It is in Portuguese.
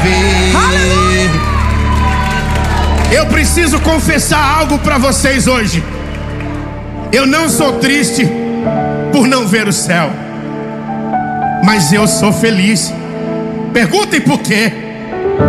ver. Aleluia! Eu preciso confessar algo para vocês hoje. Eu não sou triste por não ver o céu, mas eu sou feliz. Perguntem por quê.